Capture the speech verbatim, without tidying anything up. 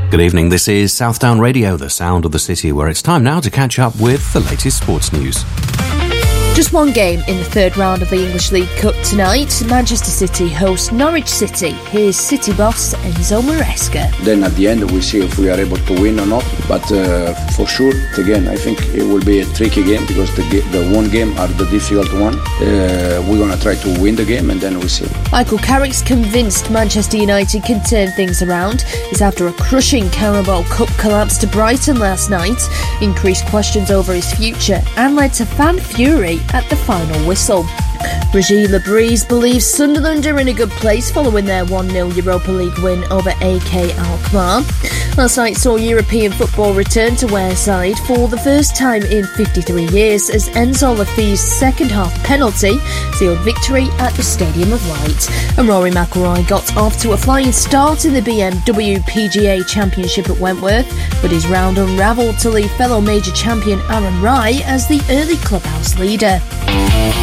Good evening, this is Southdown Radio, the sound of the city, where it's time now to catch up with the latest sports news. Just one game in the third round of the English League Cup tonight. Manchester City host Norwich City. Here's City boss Enzo Maresca. Then at the end we see if we are able to win or not. But uh, for sure, again, I think it will be a tricky game because the the one game are the difficult one. Uh, we're going to try to win the game and then we'll see. Michael Carrick's convinced Manchester United can turn things around. It's after a crushing Carabao Cup collapse to Brighton last night. Increased questions over his future and led to fan fury at the final whistle. Régis Lebris believes Sunderland are in a good place following their one nil Europa League win over A K Alkmaar. Last night saw European football return to Wearside for the first time in fifty-three years as Enzo Lefi's second half penalty sealed victory at the Stadium of Light. And Rory McIlroy got off to a flying start in the B M W P G A Championship at Wentworth, but his round unravelled to leave fellow major champion Aaron Rai as the early clubhouse leader.